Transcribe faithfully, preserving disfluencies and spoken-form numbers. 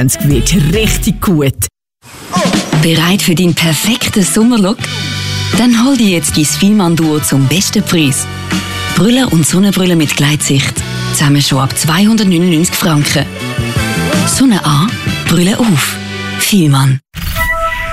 vierundzwanzig wird richtig gut. Bereit für deinen perfekten Sommerlook? Dann hol dir jetzt dein Fielmann-Duo zum besten Preis. Brille und Sonnenbrille mit Gleitsicht. Zusammen schon ab zweihundertneunundneunzig Franken. Sonne an, Brille auf. Fielmann.